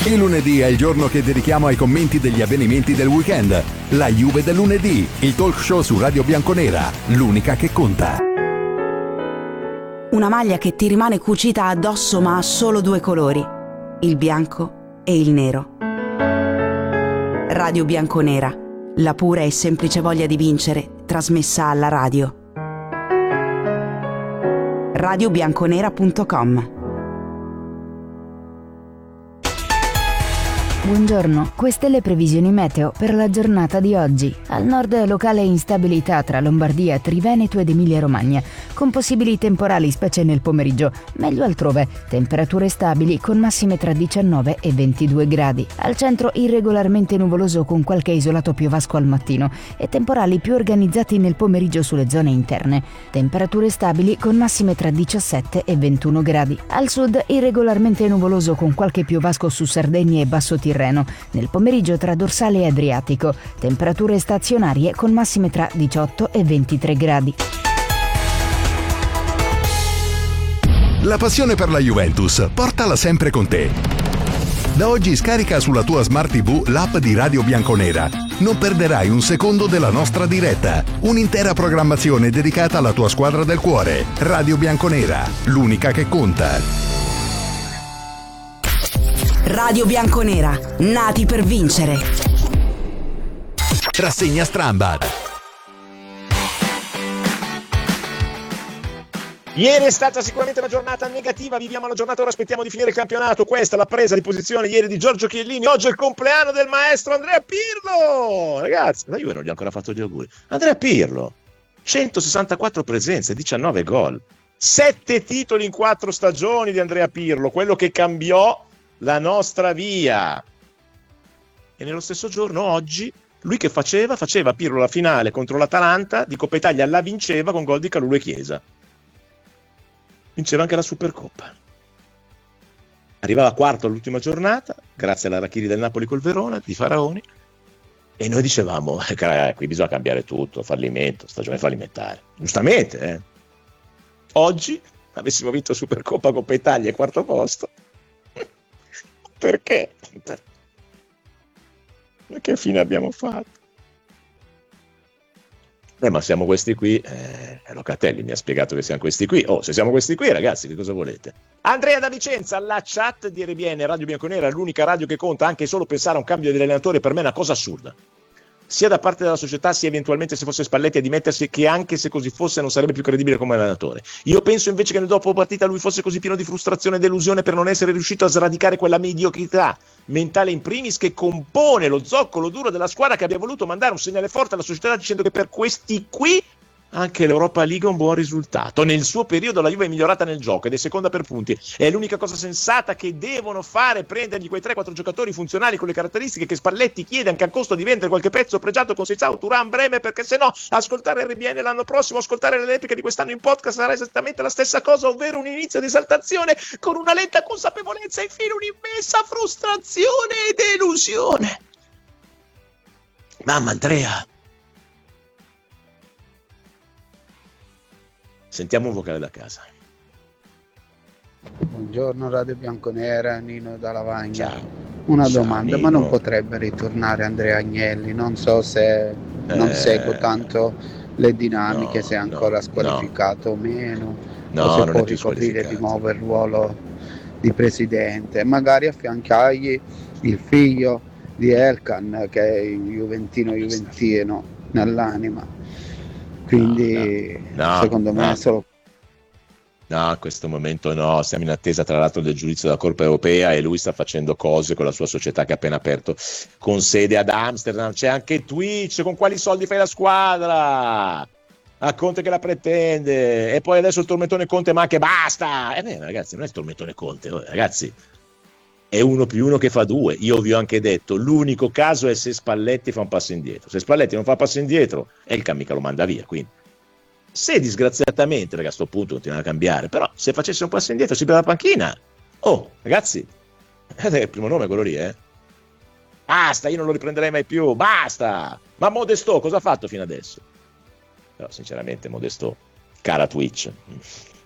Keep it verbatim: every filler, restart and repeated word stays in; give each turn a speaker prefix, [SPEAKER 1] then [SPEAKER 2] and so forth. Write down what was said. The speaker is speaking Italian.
[SPEAKER 1] Il lunedì è il giorno che dedichiamo ai commenti degli avvenimenti del weekend. La Juve del lunedì, il talk show su Radio Bianconera, l'unica che conta.
[SPEAKER 2] Una maglia che ti rimane cucita addosso ma ha solo due colori, il bianco e il nero. Radio Bianconera, la pura e semplice voglia di vincere, trasmessa alla radio. radio bianconera punto com.
[SPEAKER 3] Buongiorno, queste le previsioni meteo per la giornata di oggi. Al nord locale instabilità tra Lombardia, Triveneto ed Emilia-Romagna, con possibili temporali specie nel pomeriggio, meglio altrove. Temperature stabili con massime tra diciannove e ventidue gradi. Al centro irregolarmente nuvoloso con qualche isolato piovasco al mattino e temporali più organizzati nel pomeriggio sulle zone interne. Temperature stabili con massime tra diciassette e ventuno gradi. Al sud irregolarmente nuvoloso con qualche piovasco su Sardegna e Basso Tirreno. Nel pomeriggio tra dorsale e Adriatico, temperature stazionarie con massime tra diciotto e ventitré gradi.
[SPEAKER 1] La passione per la Juventus, portala sempre con te. Da oggi scarica sulla tua Smart tivù l'app di Radio Bianconera. Non perderai un secondo della nostra diretta. Un'intera programmazione dedicata alla tua squadra del cuore. Radio Bianconera, l'unica che conta.
[SPEAKER 2] Radio Bianconera, nati per vincere.
[SPEAKER 1] Rassegna Strambad.
[SPEAKER 4] Ieri è stata sicuramente una giornata negativa, viviamo la giornata, ora aspettiamo di finire il campionato. Questa è la presa di posizione ieri di Giorgio Chiellini. Oggi è il compleanno del maestro Andrea Pirlo. Ragazzi, ma io non gli ho ancora fatto gli auguri. Andrea Pirlo, centosessantaquattro presenze, diciannove gol, sette titoli in quattro stagioni di Andrea Pirlo, quello che cambiò la nostra via. E nello stesso giorno, oggi, lui che faceva? Faceva Pirlo la finale contro l'Atalanta di Coppa Italia, la vinceva con gol di Calulu e Chiesa. Vinceva anche la Supercoppa. Arrivava quarto all'ultima giornata, grazie alla Rachiri del Napoli col Verona, di Faraoni, e noi dicevamo, eh, qui bisogna cambiare tutto, fallimento, stagione fallimentare. Giustamente, eh. Oggi, avessimo vinto Supercoppa, Coppa Italia e quarto posto, perché? Che fine abbiamo fatto? Eh, ma siamo questi qui, eh, Locatelli mi ha spiegato che siamo questi qui. Oh, se siamo questi qui, ragazzi, che cosa volete? Andrea da Vicenza, la chat di R B N, Radio Bianconera, è l'unica radio che conta. Anche solo pensare a un cambio di allenatore per me è una cosa assurda, sia da parte della società, sia eventualmente se fosse Spalletti a dimettersi, che anche se così fosse non sarebbe più credibile come allenatore. Io penso invece che nel dopo partita lui fosse così pieno di frustrazione e delusione per non essere riuscito a sradicare quella mediocrità mentale in primis che compone lo zoccolo duro della squadra, che abbia voluto mandare un segnale forte alla società dicendo che per questi qui anche l'Europa League è un buon risultato. Nel suo periodo la Juve è migliorata nel gioco ed è seconda per punti. È l'unica cosa sensata che devono fare, prendergli quei tre quattro giocatori funzionali con le caratteristiche che Spalletti chiede, anche a costo di vendere qualche pezzo pregiato con Seizao, Thuram, Breme, perché se no ascoltare R B N l'anno prossimo, ascoltare le repliche di quest'anno in podcast sarà esattamente la stessa cosa, ovvero un inizio di esaltazione con una lenta consapevolezza e infine un'immensa frustrazione e delusione. Mamma Andrea, sentiamo un vocale da casa.
[SPEAKER 5] Buongiorno Radio Bianconera, Nino da Lavagna.
[SPEAKER 4] Ciao.
[SPEAKER 5] Una
[SPEAKER 4] Ciao,
[SPEAKER 5] domanda,
[SPEAKER 4] Nino.
[SPEAKER 5] ma non potrebbe ritornare Andrea Agnelli? Non so se non
[SPEAKER 4] Eh,
[SPEAKER 5] seguo tanto le dinamiche,
[SPEAKER 4] no,
[SPEAKER 5] se è ancora
[SPEAKER 4] no,
[SPEAKER 5] squalificato o meno,
[SPEAKER 4] No,
[SPEAKER 5] o se
[SPEAKER 4] non
[SPEAKER 5] può
[SPEAKER 4] è più
[SPEAKER 5] ricoprire di
[SPEAKER 4] squalificato.
[SPEAKER 5] nuovo il ruolo di presidente. Magari affiancargli il figlio di Elkan, che è juventino juventino nell'anima. Quindi
[SPEAKER 4] No, no,
[SPEAKER 5] secondo me
[SPEAKER 4] no.
[SPEAKER 5] è solo
[SPEAKER 4] No, a questo momento no, siamo in attesa tra l'altro del giudizio della Corte Europea e lui sta facendo cose con la sua società che ha appena aperto con sede ad Amsterdam. C'è anche Twitch, con quali soldi fai la squadra? A Conte che la pretende, e poi adesso il tormentone Conte, ma anche basta. Eh beh, ragazzi, non è il tormentone Conte, oh, ragazzi, è uno più uno che fa due. Io vi ho anche detto, l'unico caso è se Spalletti fa un passo indietro. Se Spalletti non fa passo indietro, Elkan mica lo manda via, quindi se disgraziatamente, ragazzi, a sto punto continua a cambiare, però se facesse un passo indietro si prende la panchina. Oh, ragazzi, il primo nome è quello lì, eh. Basta, io non lo riprenderei mai più, basta. Ma Modesto cosa ha fatto fino adesso? Però sinceramente Modesto, cara Twitch,